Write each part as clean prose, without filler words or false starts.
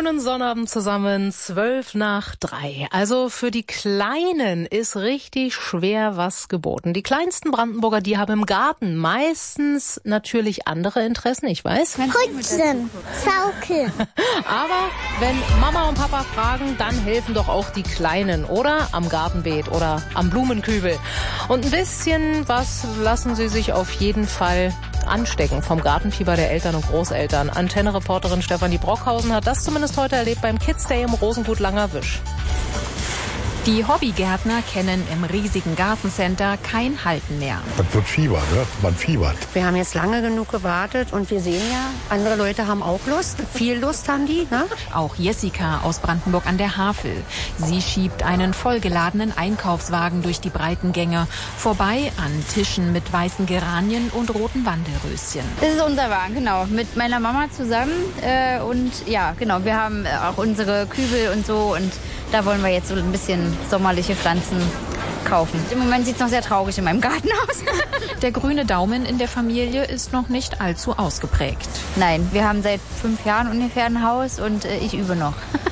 Schönen Sonnabend zusammen, 2:55. Also für die Kleinen ist richtig schwer was geboten. Die kleinsten Brandenburger, die haben im Garten meistens natürlich andere Interessen, ich weiß. Putzen, Schaukeln. Aber wenn Mama und Papa fragen, dann helfen doch auch die Kleinen, oder? Am Gartenbeet oder am Blumenkübel. Und ein bisschen was lassen sie sich auf jeden Fall anstecken vom Gartenfieber der Eltern und Großeltern. Antenne-Reporterin Stefanie Brockhausen hat das zumindest heute erlebt beim Kids Day im Rosengut Langerwisch. Die Hobbygärtner kennen im riesigen Gartencenter kein Halten mehr. Das wird Fieber, ne? Man fiebert. Wir haben jetzt lange genug gewartet und wir sehen ja, andere Leute haben auch Lust. Viel Lust haben die, ne? Auch Jessica aus Brandenburg an der Havel. Sie schiebt einen vollgeladenen Einkaufswagen durch die breiten Gänge, vorbei an Tischen mit weißen Geranien und roten Wandelröschen. Das ist unser Wagen, genau, mit meiner Mama zusammen. Und ja, genau, wir haben auch unsere Kübel und so und da wollen wir jetzt so ein bisschen sommerliche Pflanzen kaufen. Im Moment sieht es noch sehr traurig in meinem Garten aus. Der grüne Daumen in der Familie ist noch nicht allzu ausgeprägt. Nein, wir haben seit 5 Jahren ungefähr ein Haus und ich übe noch.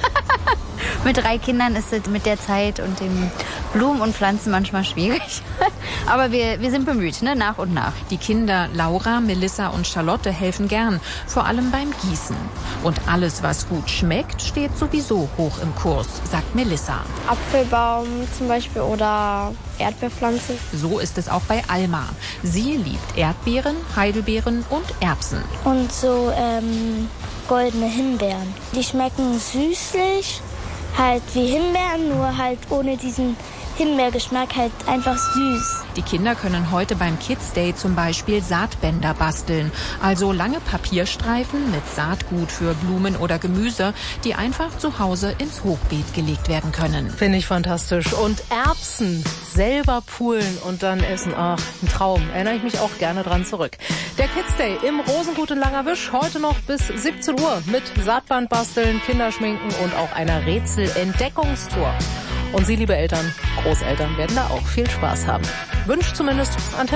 Mit 3 Kindern ist es mit der Zeit und den Blumen und Pflanzen manchmal schwierig. Aber wir sind bemüht, ne? Nach und nach. Die Kinder Laura, Melissa und Charlotte helfen gern, vor allem beim Gießen. Und alles, was gut schmeckt, steht sowieso hoch im Kurs, sagt Melissa. Apfelbaum zum Beispiel oder Erdbeerpflanze. So ist es auch bei Alma. Sie liebt Erdbeeren, Heidelbeeren und Erbsen. Und so goldene Himbeeren. Die schmecken süßlich, halt wie Himbeeren, nur halt ohne diesen Himbeergeschmack, halt einfach süß. Die Kinder können heute beim Kids Day zum Beispiel Saatbänder basteln. Also lange Papierstreifen mit Saatgut für Blumen oder Gemüse, die einfach zu Hause ins Hochbeet gelegt werden können. Finde ich fantastisch. Und Erbsen selber poolen und dann essen. Ach, ein Traum. Erinnere ich mich auch gerne dran zurück. Der Kids Day im Rosengut in Langerwisch. Heute noch bis 17 Uhr mit Saatband basteln, Kinderschminken und auch einer Rätsel-Entdeckungstour. Und Sie, liebe Eltern, Großeltern, werden da auch viel Spaß haben. Wünscht zumindest Antenne.